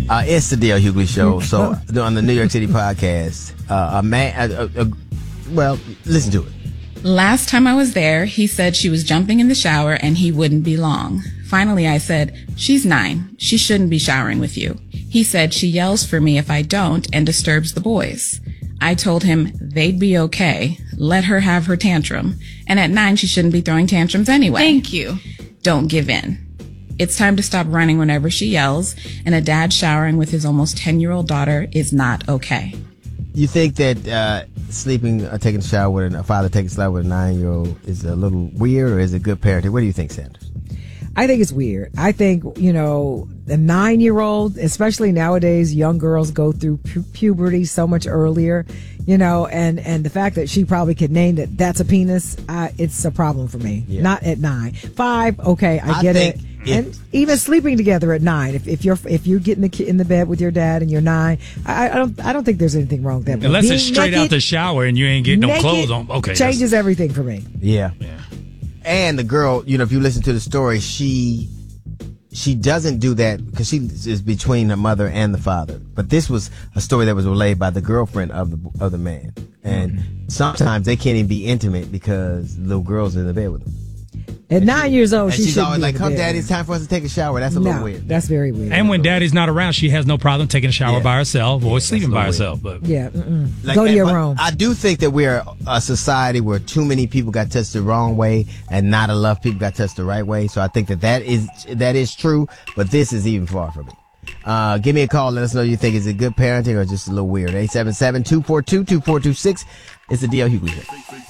It's the D.L. Hughley Show. So on the New York City podcast, a man, well, listen to it. Last time I was there, he said she was jumping in the shower and he wouldn't be long. Finally, I said, she's 9. She shouldn't be showering with you. He said she yells for me if I don't and disturbs the boys. I told him they'd be okay. Let her have her tantrum. And at 9, she shouldn't be throwing tantrums anyway. Thank you. Don't give in. It's time to stop running whenever she yells, and a dad showering with his almost 10-year-old daughter is not okay. You think that sleeping or taking a shower with a father taking a shower with a 9-year-old is a little weird, or is it good parenting? What do you think, Sanders? I think it's weird. I think, the 9-year-old, especially nowadays, young girls go through puberty so much earlier, and the fact that she probably could name that's a penis, it's a problem for me. Yeah. Not at 9. 5, okay, I get it. And even sleeping together at 9, if you get in the bed with your dad and you're 9, I don't think there's anything wrong with that. Unless it's straight out the shower and you ain't getting no clothes on. Okay, changes everything for me. Yeah. And the girl, if you listen to the story, she doesn't do that because she is between her mother and the father. But this was a story that was relayed by the girlfriend of the man, and sometimes they can't even be intimate because the little girl's in the bed with them. At 9 years old, she's always like, "Come, Daddy, it's time for us to take a shower." That's a little weird. That's very weird. And when Daddy's not around, she has no problem taking a shower by herself or sleeping by herself. But go to your room. I do think that we're a society where too many people got touched the wrong way and not enough people got touched the right way. So I think that is true. But this is even far from it. Give me a call. Let us know you think is it good parenting or just a little weird. 877-242-2426. It's the D.L. Hughley Show.